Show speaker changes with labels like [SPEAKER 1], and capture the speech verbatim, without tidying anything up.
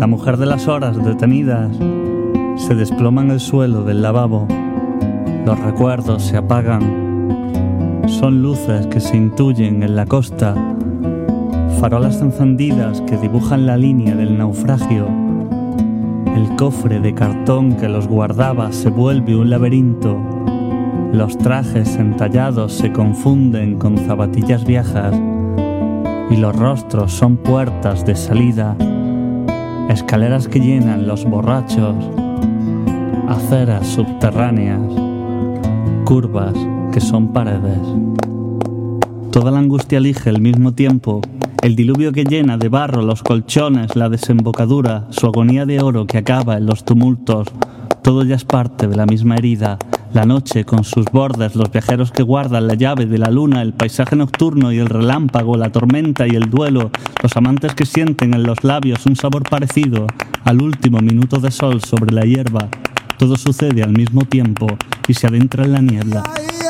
[SPEAKER 1] La mujer de las horas detenidas se desploma en el suelo del lavabo. Los recuerdos se apagan. Son luces que se intuyen en la costa, farolas encendidas que dibujan la línea del naufragio. El cofre de cartón que los guardaba se vuelve un laberinto. Los trajes entallados se confunden con zapatillas viejas y los rostros son puertas de salida, escaleras que llenan los borrachos, aceras subterráneas, curvas que son paredes. Toda la angustia elige el mismo tiempo, el diluvio que llena de barro los colchones, la desembocadura, su agonía de oro que acaba en los tumultos. Todo ya es parte de la misma herida. La noche con sus bordes, los viajeros que guardan la llave de la luna, el paisaje nocturno y el relámpago, la tormenta y el duelo, los amantes que sienten en los labios un sabor parecido al último minuto de sol sobre la hierba. Todo sucede al mismo tiempo y se adentra en la niebla.